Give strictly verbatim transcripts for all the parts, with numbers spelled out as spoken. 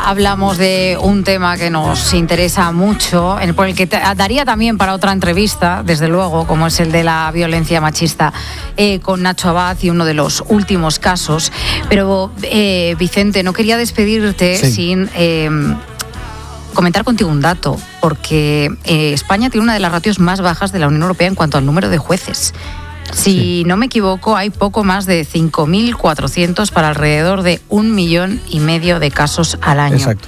hablamos de un tema que nos interesa mucho, por el que te, daría también para otra entrevista, desde luego, como es el de la violencia machista eh, con Nacho Abad y uno de los últimos casos. Pero, eh, Vicente, no quería despedirte sí. sin eh, comentar contigo un dato, porque eh, España tiene una de las ratios más bajas de la Unión Europea en cuanto al número de jueces. Si sí. no me equivoco, hay poco más de cinco mil cuatrocientos para alrededor de un millón y medio de casos al año. Exacto.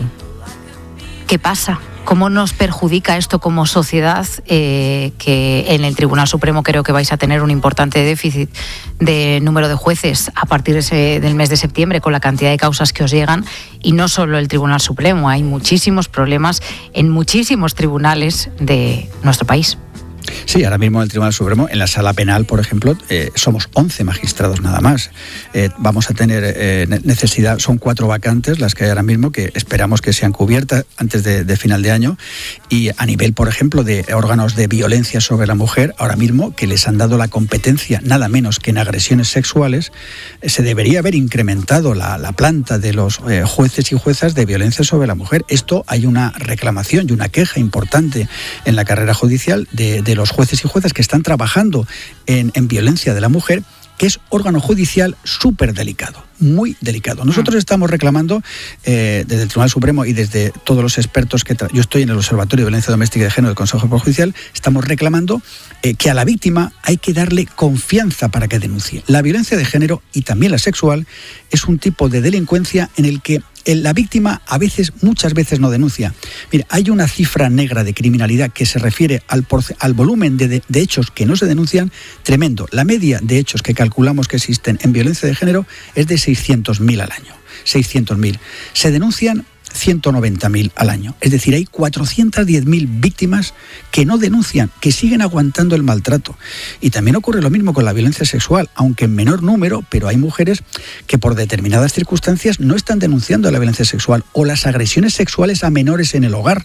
¿Qué pasa? ¿Cómo nos perjudica esto como sociedad? Eh, que en el Tribunal Supremo creo que vais a tener un importante déficit de número de jueces a partir de ese, del mes de septiembre, con la cantidad de causas que os llegan. Y no solo el Tribunal Supremo, hay muchísimos problemas en muchísimos tribunales de nuestro país. Sí, ahora mismo en el Tribunal Supremo, en la Sala Penal, por ejemplo, eh, somos once magistrados nada más. Eh, vamos a tener eh, necesidad, son cuatro vacantes las que hay ahora mismo, que esperamos que sean cubiertas antes de, de final de año. Y a nivel, por ejemplo, de órganos de violencia sobre la mujer, ahora mismo que les han dado la competencia nada menos que en agresiones sexuales, eh, se debería haber incrementado la, la planta de los eh, jueces y juezas de violencia sobre la mujer. Esto hay una reclamación y una queja importante en la carrera judicial de, de los jueces y juezas que están trabajando en, en violencia de la mujer, que es órgano judicial súper delicado, muy delicado. Nosotros estamos reclamando eh, desde el Tribunal Supremo y desde todos los expertos que tra- yo estoy en el Observatorio de Violencia Doméstica y de Género del Consejo de Poder Judicial, estamos reclamando eh, que a la víctima hay que darle confianza para que denuncie. La violencia de género y también la sexual es un tipo de delincuencia en el que la víctima a veces, muchas veces no denuncia. Mira, hay una cifra negra de criminalidad que se refiere al, porce- al volumen de, de, de hechos que no se denuncian, tremendo. La media de hechos que calculamos que existen en violencia de género es de seiscientos mil al año. seiscientos mil. Se denuncian ciento noventa mil al año. Es decir, hay cuatrocientas diez mil víctimas que no denuncian, que siguen aguantando el maltrato. Y también ocurre lo mismo con la violencia sexual, aunque en menor número, pero hay mujeres que por determinadas circunstancias no están denunciando la violencia sexual o las agresiones sexuales a menores en el hogar.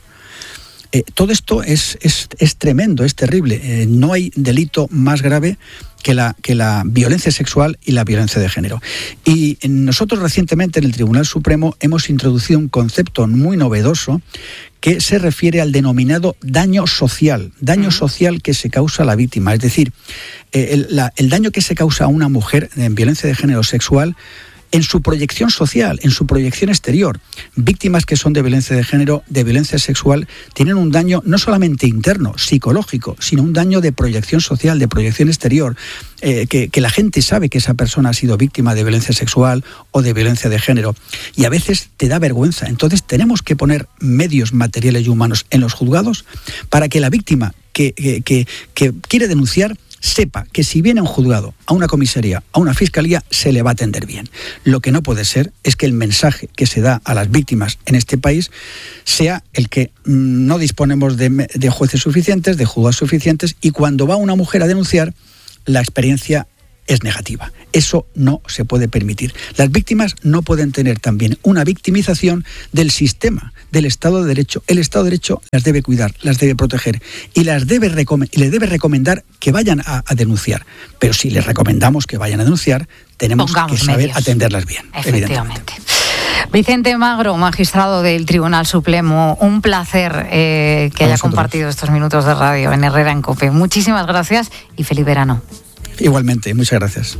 Eh, todo esto es, es, es tremendo, es terrible. Eh, no hay delito más grave que la, que la violencia sexual y la violencia de género. Y nosotros recientemente en el Tribunal Supremo hemos introducido un concepto muy novedoso que se refiere al denominado daño social, daño uh-huh. social que se causa a la víctima. Es decir, eh, el, la, el daño que se causa a una mujer en violencia de género sexual en su proyección social, en su proyección exterior. Víctimas que son de violencia de género, de violencia sexual, tienen un daño no solamente interno, psicológico, sino un daño de proyección social, de proyección exterior, eh, que, que la gente sabe que esa persona ha sido víctima de violencia sexual o de violencia de género. Y a veces te da vergüenza. Entonces tenemos que poner medios materiales y humanos en los juzgados para que la víctima que, que, que, que quiere denunciar sepa que si viene a un juzgado, a una comisaría, a una fiscalía, se le va a atender bien. Lo que no puede ser es que el mensaje que se da a las víctimas en este país sea el que mmm, no disponemos de, de jueces suficientes, de juzgados suficientes, y cuando va una mujer a denunciar, la experiencia es negativa. Eso no se puede permitir. Las víctimas no pueden tener también una victimización del sistema, del Estado de Derecho. El Estado de Derecho las debe cuidar, las debe proteger y las debe recom- y les debe recomendar que vayan a, a denunciar. Pero si les recomendamos que vayan a denunciar, tenemos Pongamos que saber medios. atenderlas bien. Efectivamente. Vicente Magro, magistrado del Tribunal Supremo, un placer eh, que haya compartido estos minutos de radio en Herrera en COPE. Muchísimas gracias y feliz verano. Igualmente, muchas gracias.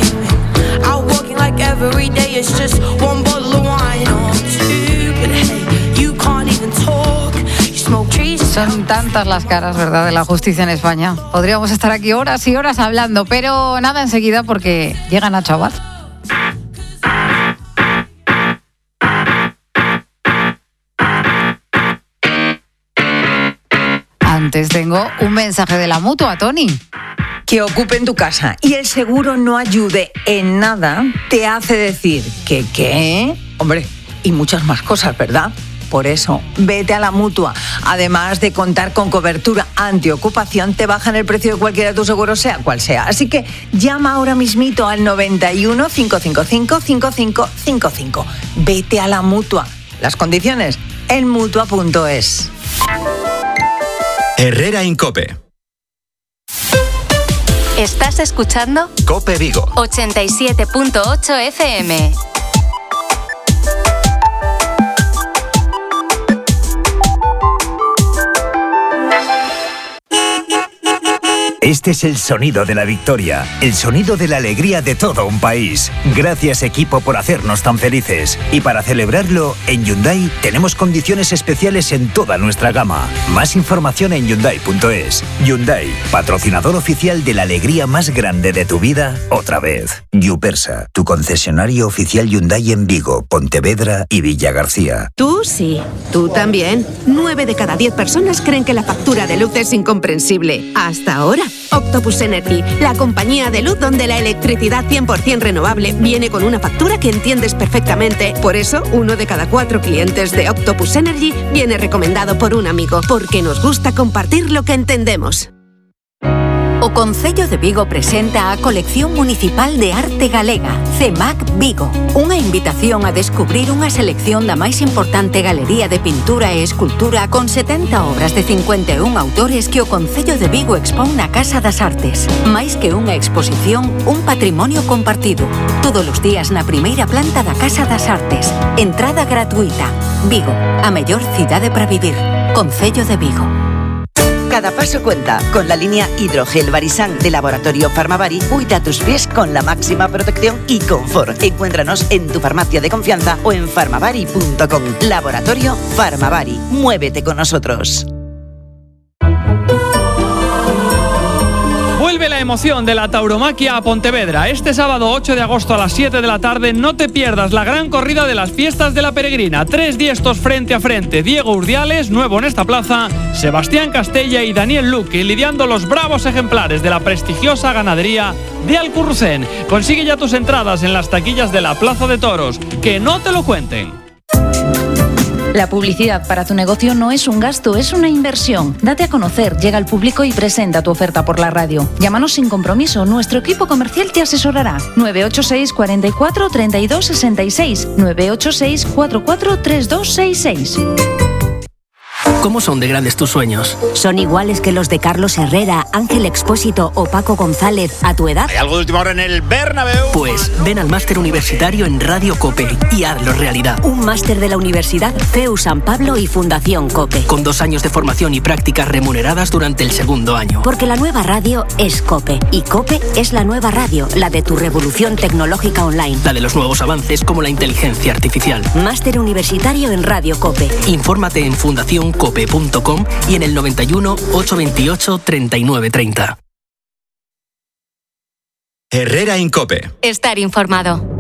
Son tantas las caras, ¿verdad?, de la justicia en España. Podríamos estar aquí horas y horas hablando, pero nada, enseguida, porque llega Nacho Abad. Antes tengo un mensaje de la Mutua, Tony. Que ocupen tu casa y el seguro no ayude en nada te hace decir que qué, hombre, y muchas más cosas, ¿verdad? Por eso, vete a la Mutua. Además de contar con cobertura antiocupación, te bajan el precio de cualquiera de tus seguros, sea cual sea. Así que llama ahora mismito al noventa y uno, cinco cinco cinco, cinco cinco cinco cinco. Vete a la Mutua. Las condiciones en mutua punto es. Herrera en COPE. Estás escuchando COPE Vigo ochenta y siete punto ocho F M. Este es el sonido de la victoria, el sonido de la alegría de todo un país. Gracias, equipo, por hacernos tan felices. Y para celebrarlo, en Hyundai tenemos condiciones especiales en toda nuestra gama. Más información en Hyundai punto es. Hyundai, patrocinador oficial de la alegría más grande de tu vida, otra vez. Yupersa, tu concesionario oficial Hyundai en Vigo, Pontevedra y Villagarcía. Tú sí, tú también. Nueve de cada diez personas creen que la factura de luz es incomprensible. Hasta ahora. Octopus Energy, la compañía de luz donde la electricidad cien por ciento renovable viene con una factura que entiendes perfectamente. Por eso, uno de cada cuatro clientes de Octopus Energy viene recomendado por un amigo, porque nos gusta compartir lo que entendemos. O Concello de Vigo presenta a Colección Municipal de Arte Galega, CEMAC Vigo. Unha invitación a descubrir unha selección da máis importante galería de pintura e escultura con setenta obras de cincuenta e un autores que o Concello de Vigo expón na Casa das Artes. Máis que unha exposición, un patrimonio compartido. Todos os días na primeira planta da Casa das Artes. Entrada gratuita. Vigo, a mellor cidade para vivir. Concello de Vigo. Cada paso cuenta. Con la línea Hidrogel Barisan de Laboratorio Farmavari, cuida tus pies con la máxima protección y confort. Encuéntranos en tu farmacia de confianza o en farmavari punto com. Laboratorio Farmavari. Muévete con nosotros. Vuelve la emoción de la tauromaquia a Pontevedra. Este sábado ocho de agosto a las siete de la tarde no te pierdas la gran corrida de las fiestas de la peregrina. Tres diestros frente a frente. Diego Urdiales, nuevo en esta plaza, Sebastián Castella y Daniel Luque, lidiando los bravos ejemplares de la prestigiosa ganadería de Alcurrucén. Consigue ya tus entradas en las taquillas de la Plaza de Toros. Que no te lo cuenten. La publicidad para tu negocio no es un gasto, es una inversión. Date a conocer, llega al público y presenta tu oferta por la radio. Llámanos sin compromiso, nuestro equipo comercial te asesorará. nueve ocho seis, cuatro cuatro, tres dos seis seis, nueve ocho seis, cuatro cuatro, tres dos seis seis. ¿Cómo son de grandes tus sueños? ¿Son iguales que los de Carlos Herrera, Ángel Expósito o Paco González a tu edad? ¿Hay algo de última hora en el Bernabéu? Pues ven al máster universitario en Radio COPE y hazlo realidad. Un máster de la Universidad C E U San Pablo y Fundación COPE. Con dos años de formación y prácticas remuneradas durante el segundo año. Porque la nueva radio es COPE y COPE es la nueva radio, la de tu revolución tecnológica online. La de los nuevos avances como la inteligencia artificial. Máster universitario en Radio COPE. Infórmate en fundación cope punto com y en el noventa y uno, ochocientos veintiocho, treinta y nueve treinta. Herrera en COPE. Estar informado.